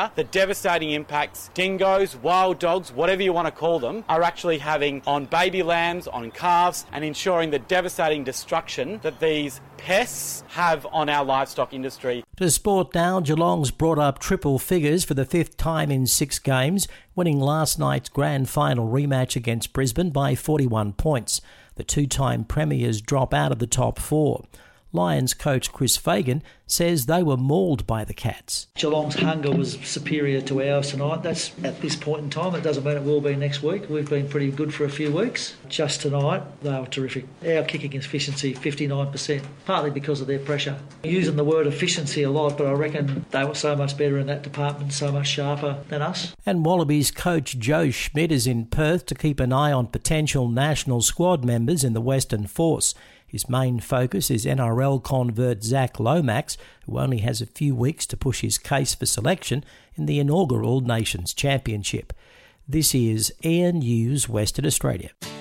Australia, the devastating impacts dingoes, wild dogs, whatever you want to call them, are actually having on baby lambs, on calves, and ensuring the devastating destruction that these pests have on our livestock industry. To sport now, Geelong's brought up triple figures for the 5th time in 6 games, winning last night's grand final rematch against Brisbane by 41 points. The 2-time premiers drop out of the top 4. Lions coach Chris Fagan says they were mauled by the Cats. Geelong's hunger was superior to ours tonight. That's at this point in time. It doesn't mean it will be next week. We've been pretty good for a few weeks. Just tonight, they were terrific. Our kicking efficiency, 59%, partly because of their pressure. Using the word efficiency a lot, but I reckon they were so much better in that department, so much sharper than us. And Wallabies coach Joe Schmidt is in Perth to keep an eye on potential national squad members in the Western Force. His main focus is NRL convert Zach Lomax, who only has a few weeks to push his case for selection in the inaugural Nations Championship. This is Air News Western Australia.